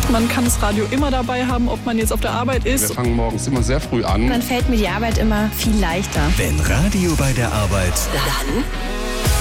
Man kann das Radio immer dabei haben, ob man jetzt auf der Arbeit ist. Wir fangen morgens immer sehr früh an. Dann fällt mir die Arbeit immer viel leichter. Wenn Radio bei der Arbeit, dann